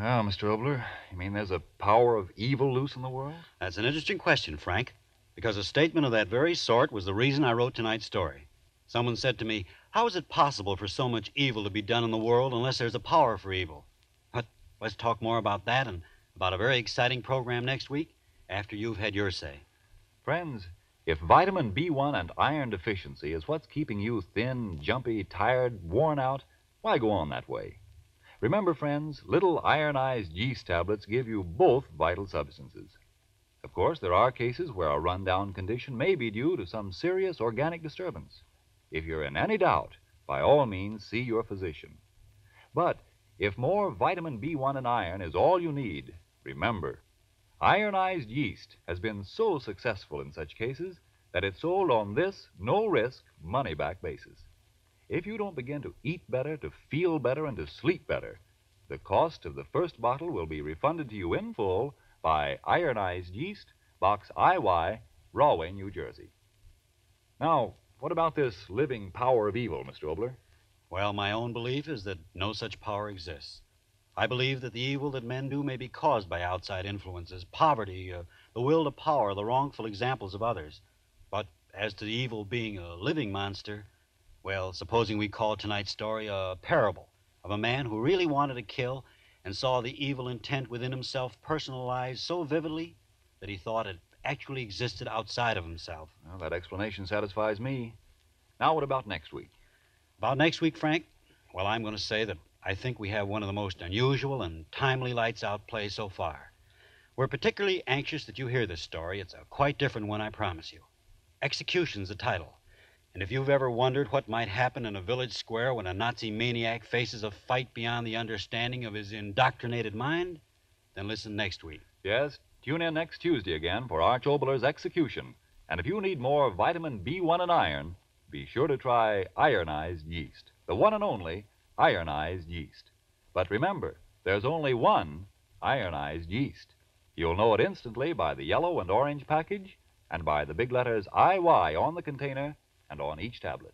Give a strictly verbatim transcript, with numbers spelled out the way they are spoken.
Well, Mister Obler, you mean there's a power of evil loose in the world? That's an interesting question, Frank, because a statement of that very sort was the reason I wrote tonight's story. Someone said to me, how is it possible for so much evil to be done in the world unless there's a power for evil? But let's talk more about that and about a very exciting program next week after you've had your say. Friends, if vitamin B one and iron deficiency is what's keeping you thin, jumpy, tired, worn out, why go on that way? Remember, friends, little ironized yeast tablets give you both vital substances. Of course, there are cases where a rundown condition may be due to some serious organic disturbance. If you're in any doubt, by all means, see your physician. But if more vitamin B one and iron is all you need, remember, ironized yeast has been so successful in such cases that it's sold on this no-risk, money-back basis. If you don't begin to eat better, to feel better, and to sleep better, the cost of the first bottle will be refunded to you in full by Ironized Yeast, Box I Y, Rahway, New Jersey. Now, what about this living power of evil, Mister Obler? Well, my own belief is that no such power exists. I believe that the evil that men do may be caused by outside influences, poverty, uh, the will to power, the wrongful examples of others. But as to the evil being a living monster, well, supposing we call tonight's story a parable of a man who really wanted to kill and saw the evil intent within himself personalized so vividly that he thought it actually existed outside of himself. Well, that explanation satisfies me. Now, what about next week? About next week, Frank, well, I'm going to say that I think we have one of the most unusual and timely lights out plays so far. We're particularly anxious that you hear this story. It's a quite different one, I promise you. Execution's the title. And if you've ever wondered what might happen in a village square when a Nazi maniac faces a fight beyond the understanding of his indoctrinated mind, then listen next week. Yes, tune in next Tuesday again for Arch Obler's Execution. And if you need more vitamin B one and iron, be sure to try ironized yeast, the one and only ironized yeast. But remember, there's only one ironized yeast. You'll know it instantly by the yellow and orange package and by the big letters I Y on the container and on each tablet.